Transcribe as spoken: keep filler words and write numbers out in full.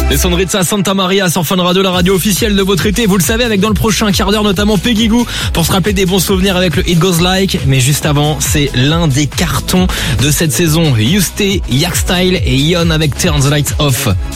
Les sonneries de ça, Santa Maria sur Fun Radio, la radio officielle de votre été. Vous le savez, avec dans le prochain quart d'heure notamment Peggy Gou pour se rappeler des bons souvenirs avec le It Goes Like. Mais juste avant, c'est l'un des cartons de cette saison. You Stay, Yak Style et Ion avec Turn the Lights Off.